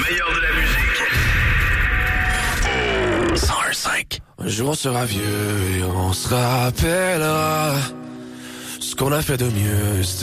meilleur de la musique. 101.5. Un jour on sera vieux et on se rappellera ce qu'on a fait de mieux.